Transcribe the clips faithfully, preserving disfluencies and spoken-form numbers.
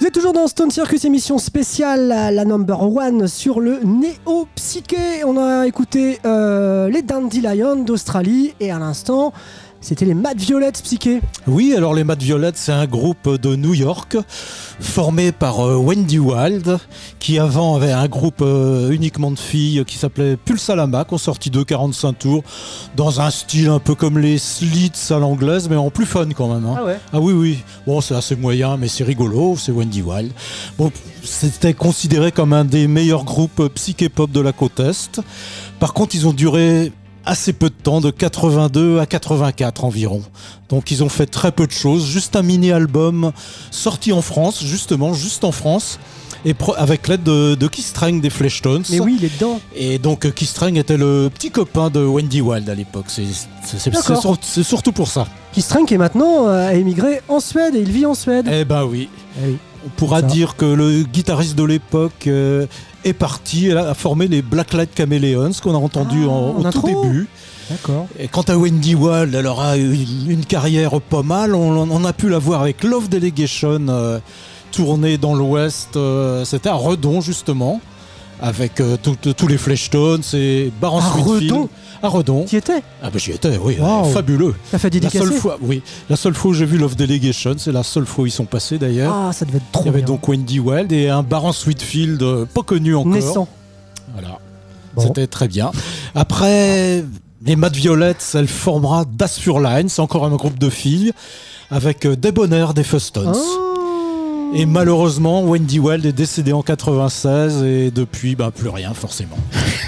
Vous êtes toujours dans Stone Circus, émission spéciale, la number one sur le néo-psyché. On a écouté euh, les Dandelions d'Australie et à l'instant, c'était les Mad Violets Psyché. Oui, alors les Mad Violets, c'est un groupe de New York formé par euh, Wendy Wild, qui avant avait un groupe euh, uniquement de filles qui s'appelait Pulsalama, qui ont sorti deux quarante-cinq tours dans un style un peu comme les Slits à l'anglaise, mais en plus fun quand même. Hein. Ah ouais. Ah oui, oui. Bon, c'est assez moyen, mais c'est rigolo, c'est Wendy Wild. Bon, c'était considéré comme un des meilleurs groupes psyché-pop de la côte Est. Par contre, ils ont duré assez peu de temps, de quatre-vingt-deux à quatre-vingt-quatre environ. Donc ils ont fait très peu de choses, juste un mini-album sorti en France, justement, juste en France, et pro- avec l'aide de, de Keith Strang des Fleshtones. Mais oui, il est dedans. Et donc Keith Strang était le petit copain de Wendy Wild à l'époque. C'est, c'est, c'est, c'est, sur, c'est surtout pour ça. Keith Strang qui est maintenant euh, a émigré en Suède et il vit en Suède. Eh ben oui. Eh oui. On pourra ça. dire que le guitariste de l'époque euh, est parti, a formé les Blacklight Chameleons qu'on a entendu Ah, en, au en tout intro. début. D'accord. Et quant à Wendy Wild, elle aura une, une carrière pas mal. On, on a pu la voir avec Love Delegation, euh, tournée dans l'Ouest. Euh, c'était à Redon justement, avec euh, tous les Fleshtones et Baron À Sweetfield. Redon. À Redon. Tu y étais? Ah ben j'y étais, oui, Wow. fabuleux. T'as fait La dédicacer? seule fois, oui, la seule fois où j'ai vu Love Delegation, c'est la seule fois où ils sont passés d'ailleurs. Ah, ça devait être trop Il y avait bien. donc Wendy Wild et un Baron Sweetfield euh, pas connu encore. Naissant. Voilà, Bon. c'était très bien. Après, les Mad Violets, elle formera Das Furline, c'est encore un groupe de filles, avec euh, Debonair des Fustons. Ah. Et malheureusement, Wendy Wild est décédée en quatre-vingt-seize et depuis, bah, plus rien forcément.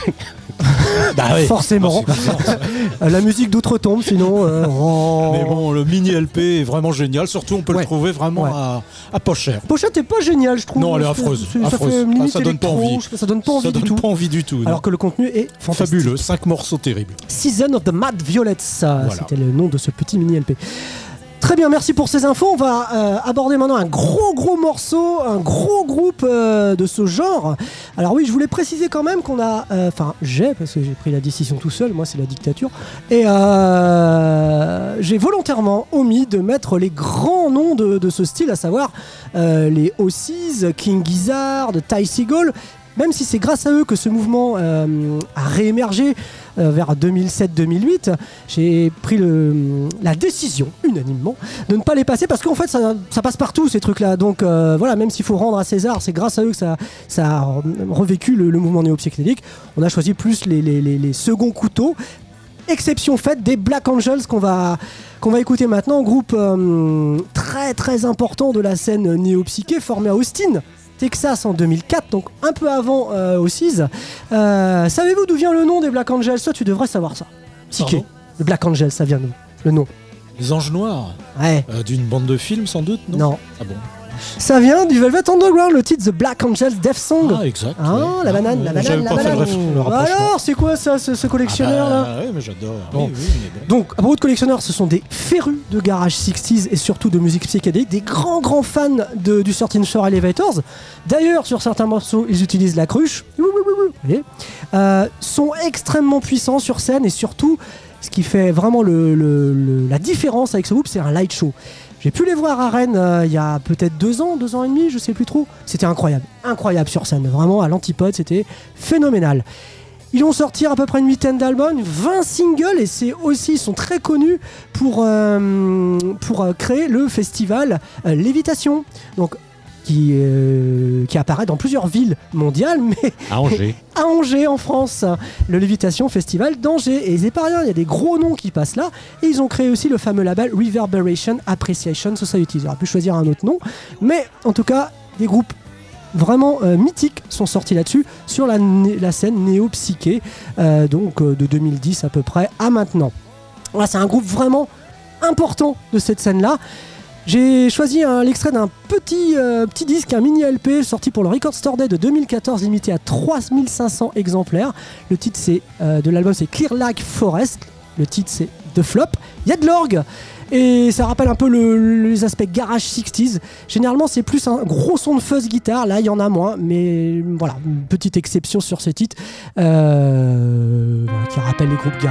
Bah oui. Forcément. Ah, c'est bizarre, ça. La musique d'outre-tombe, sinon. euh, oh. Mais bon, le mini L P est vraiment génial. Surtout, on peut Ouais. le trouver vraiment Ouais. à, à pas cher. Pochette est pas géniale, je trouve. Non, elle est C'est- affreuse, c'est- Ça affreuse. fait Ah, limite ça donne pas électro, envie. je sais pas, ça donne pas envie Ça du donne tout. pas envie du tout. non. Alors que le contenu est fantastique. Fabuleux, cinq morceaux terribles. Season of the Mad Violets, ça, Voilà. c'était le nom de ce petit mini L P. Très bien, merci pour ces infos. On va euh, aborder maintenant un gros gros morceau, un gros groupe euh, de ce genre. Alors oui, je voulais préciser quand même qu'on a, enfin j'ai, parce que j'ai pris la décision tout seul, moi c'est la dictature, et euh, j'ai volontairement omis de mettre les grands noms de, de ce style, à savoir euh, les Ossies, King Gizzard, Ty Segall. Même si c'est grâce à eux que ce mouvement euh, a réémergé euh, vers deux mille sept deux mille huit, j'ai pris le, la décision, unanimement, de ne pas les passer parce qu'en fait ça, ça passe partout ces trucs-là. Donc euh, voilà, même s'il faut rendre à César, c'est grâce à eux que ça, ça a revécu le, le mouvement néo-psychédélique. On a choisi plus les, les, les, les seconds couteaux. Exception faite des Black Angels qu'on va, qu'on va écouter maintenant, groupe euh, très très important de la scène néo-psyché formé à Austin, Texas en deux mille quatre, donc un peu avant euh, Ossies. Euh, savez-vous d'où vient le nom des Black Angels? Toi, tu devrais savoir ça. Psyché. Pardon Le Black Angels, ça vient d'où? Le nom. Les Anges Noirs, Ouais. euh, d'une bande de films sans doute, non? Non. Ah bon. Ça vient du Velvet Underground, le titre The Black Angels Death Song. Ah exact. Ah, ouais. la banane, Ah, la ouais, banane, j'avais la pas fait le, banane. ref- le rapprochement. Alors, c'est quoi ça, ce, ce collectionneur là? Ah bah, ouais, mais j'adore. Bon. Oui, oui, mais bon. Donc, à propos de collectionneurs, ce sont des férus de garage soixante et surtout de musique psychédélique, des grands grands fans de, du thirteen Floor Elevators. D'ailleurs, sur certains morceaux, ils utilisent la cruche. Vous voyez, euh, sont extrêmement puissants sur scène et surtout, ce qui fait vraiment le, le, le, la différence avec ce groupe, c'est un light show. J'ai pu les voir à Rennes euh, il y a peut-être deux ans, deux ans et demi, je sais plus trop. C'était incroyable, incroyable sur scène. Vraiment, à l'antipode, c'était phénoménal. Ils vont sortir à peu près une huitaine d'albums, vingt singles, et c'est aussi, ils sont très connus pour, euh, pour euh, créer le festival euh, Lévitation. Donc, qui, euh, qui apparaît dans plusieurs villes mondiales, mais À Angers. à Angers en France, le Lévitation Festival d'Angers. Et c'est pas rien, il y a des gros noms qui passent là. Et ils ont créé aussi le fameux label Reverberation Appreciation Society. J'aurais pu choisir un autre nom, mais en tout cas, des groupes vraiment euh, mythiques sont sortis là-dessus, sur la, la scène néo-psyché, euh, donc euh, de deux mille dix à peu près à maintenant. Voilà, c'est un groupe vraiment important de cette scène-là. J'ai choisi un, l'extrait d'un petit, euh, petit disque, un mini L P sorti pour le Record Store Day de deux mille quatorze, limité à trois mille cinq cents exemplaires. Le titre c'est, euh, de l'album c'est Clear Lake Forest. Le titre c'est The Flop. Il y a de l'orgue et ça rappelle un peu le, les aspects garage soixante. Généralement c'est plus un gros son de fuzz guitare. Là il y en a moins, mais voilà, une petite exception sur ce titre euh, voilà, qui rappelle les groupes garage.